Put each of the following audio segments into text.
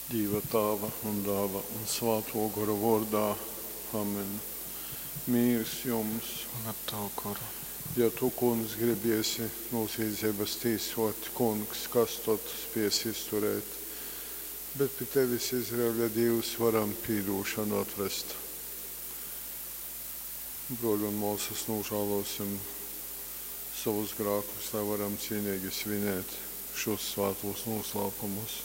Dieva Tēva un Dēla un Svēto Gara vārdā. Amen. Mīrs jums. Un ar tavu garu. Ja tu, kungs, gribiesi mūsu iedzības tīsot, kungs, kas tad spies izturēt? Bet pie tevis, Izraēļa Dievs, varam pīdūšanu atvest. Broļi un mūsas nožēlosim savus grākus, lai varam cienīgi svinēt šos svētos noslēpumus.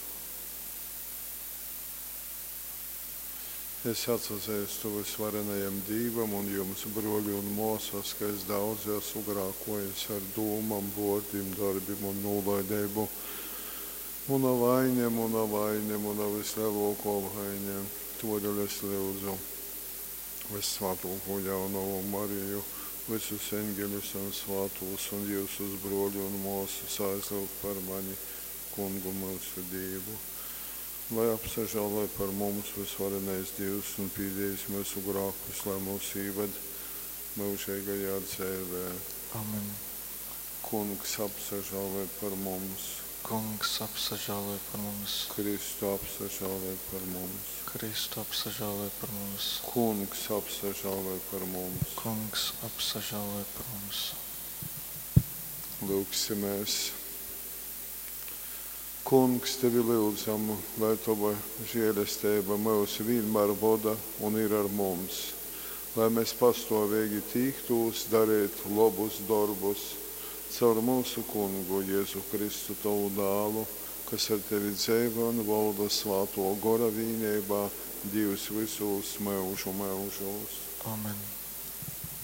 Es atzīstu visvarenajam Dievam un jums, broļi un mūsas, ka es daudz esmu grēkojis ar domām, vārdiem, darbiem un nolaidību. Mana vaina vislielākā vaina. Todēļ es lūdzu Visvētāko Jaunavu Mariju, visus eņģeļus un svētos un jūsus broļi un mūsas aizlūgt par mani, kungu mūsu Dievu. Lai apsažālē par mums visvarenais Dievs un pīdējis mūsu grākus, lai mūs īved mūžīgajā dzīvē. Amen. Kungs apsažālē par mums. Kungs apsažālē par mums. Kristu apsažālē par mums. Kristu apsažālē par mums. Kungs apsažālē par mums. Kungs apsažālē par mums. Lūksimies. Kungs, tevi lūdzam, lai tava žēlastība mūs vienmēr vada un ir ar mums, lai mēs pastāvīgi tīktos darīt labus darbus caur mūsu kungu Jēzu Kristu, tavu dēlu, kas ar tevi dzīvo un valda Svēto Gara vienībā, Dievs visos mūžu mūžos. Amen.